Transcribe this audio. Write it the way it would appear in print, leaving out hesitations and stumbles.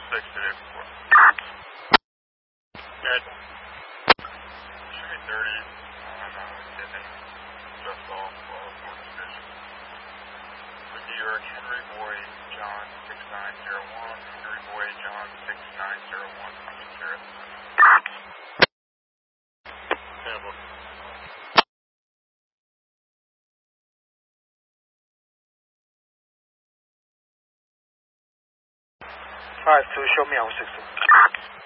6 today before. Good. Should be 30. Getting just off Morgan Station. With New York, Henry Boy, John 6901. Henry Boy, John 6901. I'm secure. Terrible. 52, show me 060.